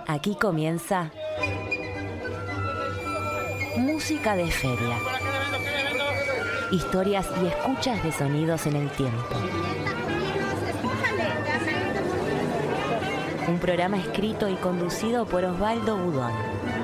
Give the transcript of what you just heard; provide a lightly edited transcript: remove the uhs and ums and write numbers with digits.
Aquí comienza Música de Feria. Historias y escuchas de sonidos en el tiempo. Un programa escrito y conducido por Osvaldo Budón.